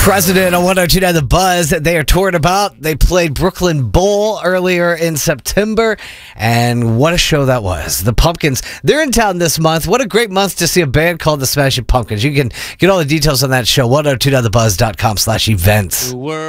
President on 102.9 The Buzz. They are touring about. They played Brooklyn Bowl earlier in September, and what a show that was. The Pumpkins, they're in town this month. What a great month to see a band called the Smashing Pumpkins. You can get all the details on that show, 1029thebuzz.com/events.